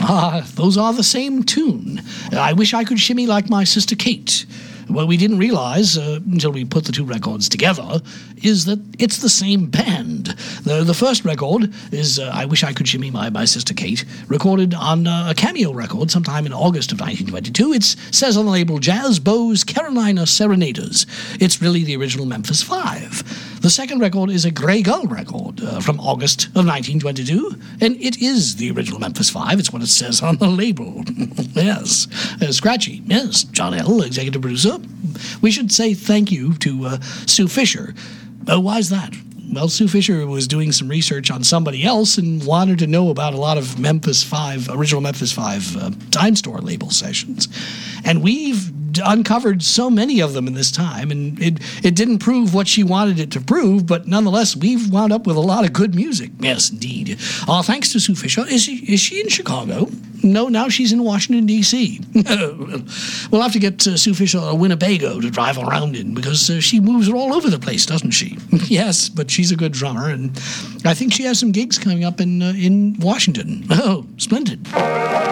Those are the same tune. I Wish I Could Shimmy Like My Sister Kate. What we didn't realize until we put the two records together is that it's the same band. The first record is I Wish I Could Shimmy My Sister Kate, recorded on a Cameo record sometime in August of 1922. It says on the label Jazz Bow's Carolina Serenaders. It's really the original Memphis 5. The second record is a Grey Gull record from August of 1922, and it is the original Memphis 5. It's what it says on the label. Yes. Scratchy. Yes. John L., executive producer. We should say thank you to Sue Fisher. Why is that? Well, Sue Fisher was doing some research on somebody else and wanted to know about a lot of Memphis 5, original Memphis 5 Time Store label sessions. And we've uncovered so many of them in this time, and it didn't prove what she wanted it to prove, but nonetheless, we've wound up with a lot of good music. Yes, indeed. Thanks to Sue Fisher. Is she in Chicago? No, now she's in Washington, D.C. We'll have to get Sue Fisher a Winnebago to drive around in, because she moves all over the place, doesn't she? Yes, but she's a good drummer, and I think she has some gigs coming up in Washington. Oh, splendid.